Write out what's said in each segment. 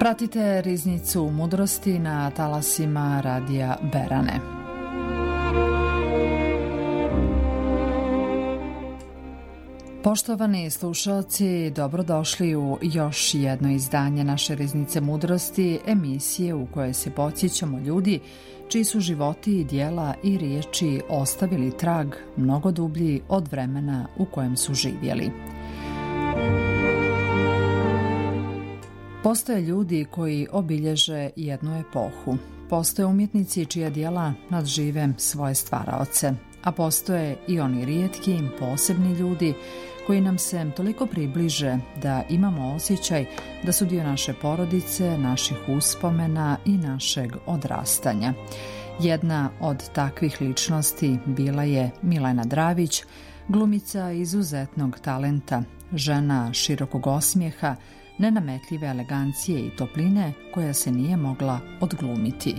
Pratite Riznicu mudrosti na talasima Radija Berane. Poštovani slušalci, dobrodošli u još jedno izdanje naše Riznice mudrosti, emisije u kojoj se podsjećamo ljudi čiji su životi, djela i riječi ostavili trag mnogo dublji od vremena u kojem su živjeli. Postoje ljudi koji obilježe jednu epohu. Postoje umjetnici čija djela nadžive svoje stvaraoce, a postoje i oni rijetki, posebni ljudi koji nam se toliko približe da imamo osjećaj da su dio naše porodice, naših uspomena i našeg odrastanja. Jedna od takvih ličnosti bila je Milena Dravić, glumica izuzetnog talenta, žena širokog osmijeha, nenametljive elegancije i topline koja se nije mogla odglumiti.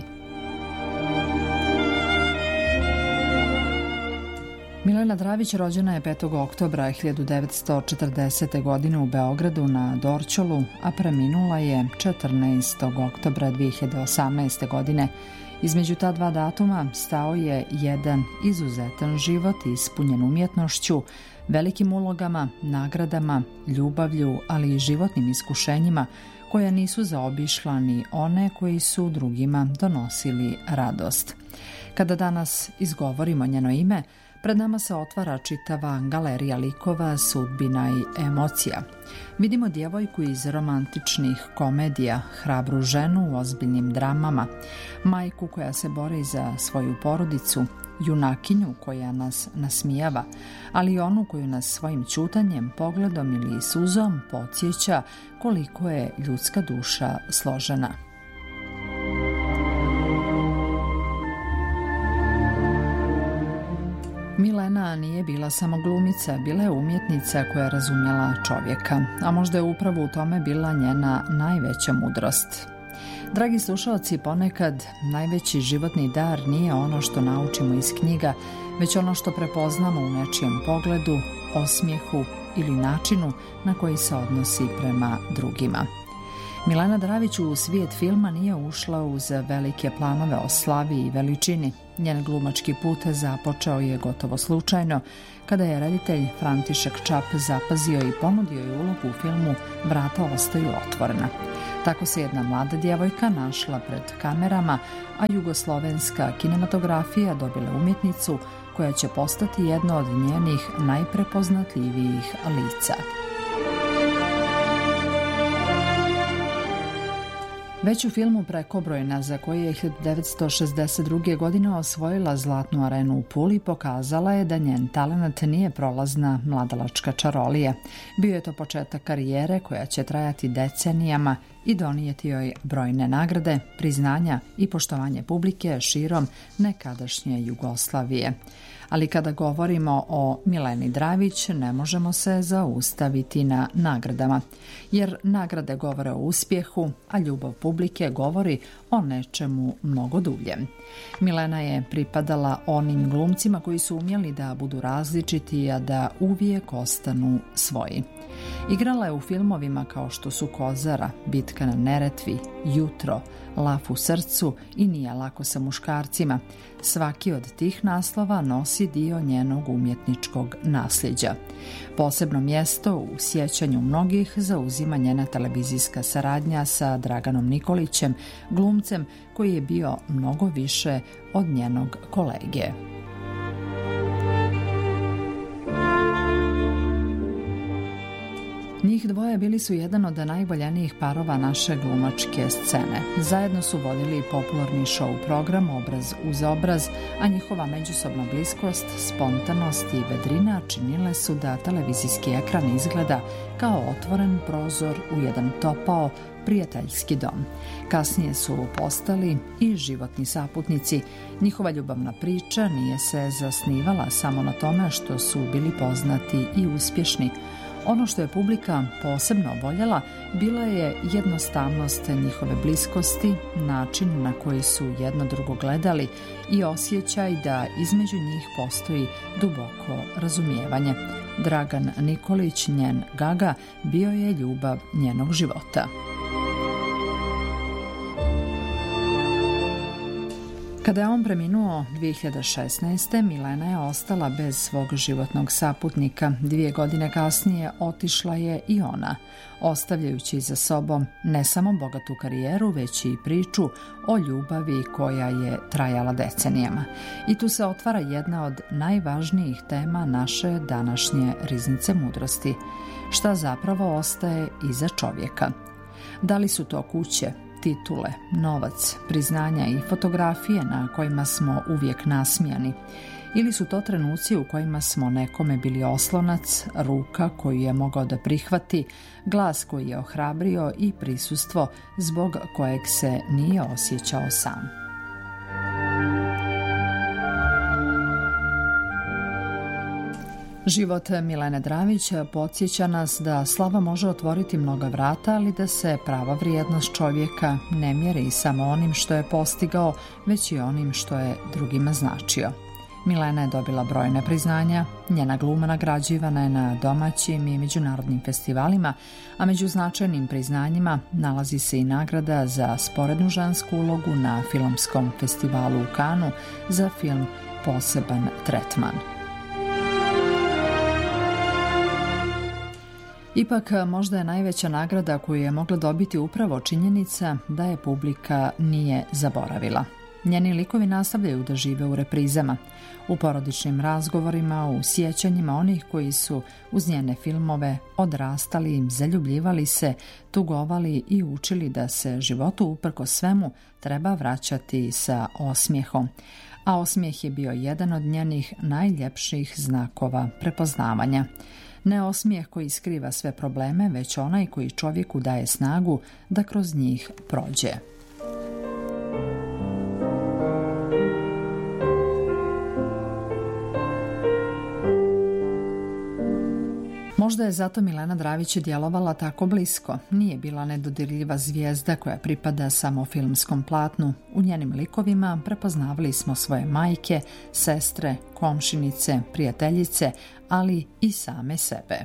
Milena Dravić rođena je 5. oktobra 1940. godine u Beogradu na Dorćolu, a preminula je 14. oktobra 2018. godine. Između ta dva datuma stao je jedan izuzetan život ispunjen umjetnošću, velikim ulogama, nagradama, ljubavlju, ali i životnim iskušenjima koja nisu zaobišla ni one koji su drugima donosili radost. Kada danas izgovorimo njeno ime, pred nama se otvara čitava galerija likova, sudbina i emocija. Vidimo djevojku iz romantičnih komedija, hrabru ženu u ozbiljnim dramama, majku koja se bori za svoju porodicu, junakinju koja nas nasmijava, ali i onu koju nas svojim ćutanjem, pogledom ili suzom podsjeća koliko je ljudska duša složena. Milena nije bila samo glumica, bila je umjetnica koja je razumjela čovjeka, a možda je upravo u tome bila njena najveća mudrost. Dragi slušalci, ponekad najveći životni dar nije ono što naučimo iz knjiga, već ono što prepoznamo u nečijem pogledu, osmijehu ili načinu na koji se odnosi prema drugima. Milena Dravić u svijet filma nije ušla uz velike planove o slavi i veličini. Njen glumački put započeo je gotovo slučajno, kada je reditelj František Čap zapazio i ponudio je ulogu u filmu Vrata ostaju otvorena. Tako se jedna mlada djevojka našla pred kamerama, a jugoslovenska kinematografija dobila umjetnicu koja će postati jedno od njenih najprepoznatljivijih lica. Već u filmu Prekobrojna, za koji je 1962. godine osvojila Zlatnu arenu u Puli, pokazala je da njen talent nije prolazna mladalačka čarolija. Bio je to početak karijere koja će trajati decenijama i donijeti joj brojne nagrade, priznanja i poštovanje publike širom nekadašnje Jugoslavije. Ali kada govorimo o Mileni Dravić, ne možemo se zaustaviti na nagradama, jer nagrade govore o uspjehu, a ljubav publike govori o nečemu mnogo dulje. Milena je pripadala onim glumcima koji su umjeli da budu različiti, a da uvijek ostanu svoji. Igrala je u filmovima kao što su Kozara, Bitka na Neretvi, Jutro, Laf u srcu i Nije lako sa muškarcima. Svaki od tih naslova nosi dio njenog umjetničkog nasljeđa. Posebno mjesto u sjećanju mnogih zauzima njena televizijska saradnja sa Draganom Nikolićem, glumcem koji je bio mnogo više od njenog kolege. Njih dvoje bili su jedan od najvoljenijih parova naše glumačke scene. Zajedno su vodili popularni show program Obraz uz obraz, a njihova međusobna bliskost, spontanost i vedrina činile su da televizijski ekran izgleda kao otvoren prozor u jedan topao, prijateljski dom. Kasnije su postali i životni saputnici. Njihova ljubavna priča nije se zasnivala samo na tome što su bili poznati i uspješni. Ono što je publika posebno voljela bila je jednostavnost njihove bliskosti, način na koji su jedno drugo gledali i osjećaj da između njih postoji duboko razumijevanje. Dragan Nikolić, njen Gaga, bio je ljubav njenog života. Kada je on preminuo 2016. Milena je ostala bez svog životnog saputnika. 2 godine kasnije otišla je i ona, ostavljajući za sobom ne samo bogatu karijeru, već i priču o ljubavi koja je trajala decenijama. I tu se otvara jedna od najvažnijih tema naše današnje riznice mudrosti. Šta zapravo ostaje iza čovjeka? Da li su to kuće, titule, novac, priznanja i fotografije na kojima smo uvijek nasmijani? Ili su to trenuci u kojima smo nekome bili oslonac, ruka koju je mogao da prihvati, glas koji je ohrabrio i prisustvo zbog kojeg se nije osjećao sam? Život Milene Dravić podsjeća nas da slava može otvoriti mnoga vrata, ali da se prava vrijednost čovjeka ne mjeri samo onim što je postigao, već i onim što je drugima značio. Milena je dobila brojne priznanja, njena gluma nagrađivana je na domaćim i međunarodnim festivalima, a među značajnim priznanjima nalazi se i nagrada za sporednu žensku ulogu na filmskom festivalu u Kanu za film Poseban tretman. Ipak, možda je najveća nagrada koju je mogla dobiti upravo činjenica da je publika nije zaboravila. Njeni likovi nastavljaju da žive u reprizama, u porodičnim razgovorima, u sjećanjima onih koji su uz njene filmove odrastali, zaljubljivali se, tugovali i učili da se životu uprkos svemu treba vraćati sa osmijehom. A osmijeh je bio jedan od njenih najljepših znakova prepoznavanja. Ne osmijeh koji skriva sve probleme, već onaj koji čovjeku daje snagu da kroz njih prođe. Možda je zato Milena Dravić djelovala tako blisko. Nije bila nedodirljiva zvijezda koja pripada samo filmskom platnu. U njenim likovima prepoznavali smo svoje majke, sestre, komšinice, prijateljice, ali i same sebe.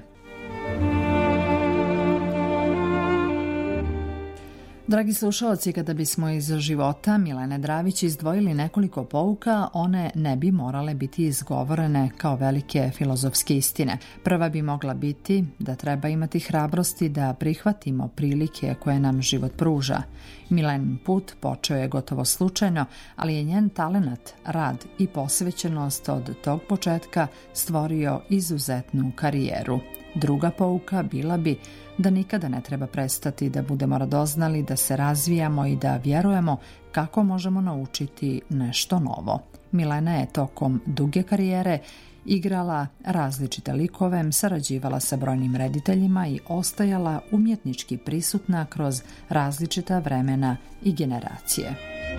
Dragi slušalci, kada bismo iz života Milene Dravić izdvojili nekoliko pouka, one ne bi morale biti izgovorene kao velike filozofske istine. Prva bi mogla biti da treba imati hrabrosti da prihvatimo prilike koje nam život pruža. Milenin put počeo je gotovo slučajno, ali je njen talenat, rad i posvećenost od tog početka stvorio izuzetnu karijeru. Druga pouka bila bi da nikada ne treba prestati da budemo radoznali, da se razvijamo i da vjerujemo kako možemo naučiti nešto novo. Milena je tokom duge karijere igrala različite likove, sarađivala sa brojnim rediteljima i ostajala umjetnički prisutna kroz različita vremena i generacije.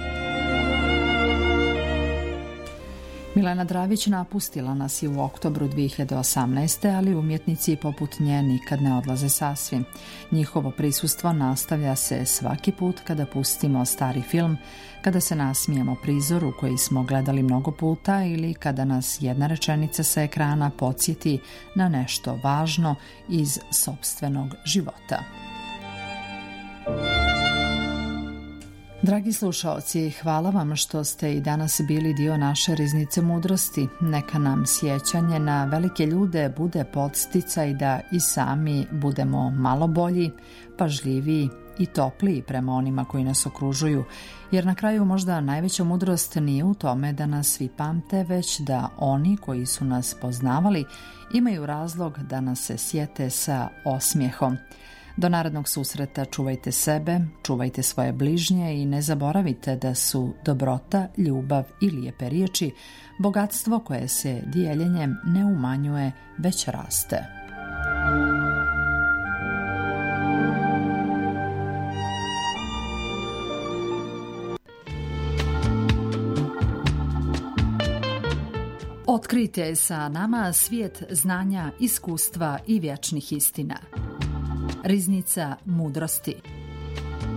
Milena Dravić napustila nas je u oktobru 2018. ali umjetnici poput nje nikad ne odlaze sasvim. Njihovo prisustvo nastavlja se svaki put kada pustimo stari film, kada se nasmijemo prizoru koji smo gledali mnogo puta ili kada nas jedna rečenica sa ekrana podsjeti na nešto važno iz sopstvenog života. Dragi slušaoci, hvala vam što ste i danas bili dio naše riznice mudrosti. Neka nam sjećanje na velike ljude bude podsticaj da i sami budemo malo bolji, pažljiviji i topliji prema onima koji nas okružuju, jer na kraju možda najveća mudrost nije u tome da nas svi pamte, već da oni koji su nas poznavali imaju razlog da nas se sjete sa osmijehom. Do narednog susreta čuvajte sebe, čuvajte svoje bližnje i ne zaboravite da su dobrota, ljubav i lijepe riječi bogatstvo koje se dijeljenjem ne umanjuje, već raste. Otkrijte sa nama svijet znanja, iskustva i vječnih istina. Riznica mudrosti.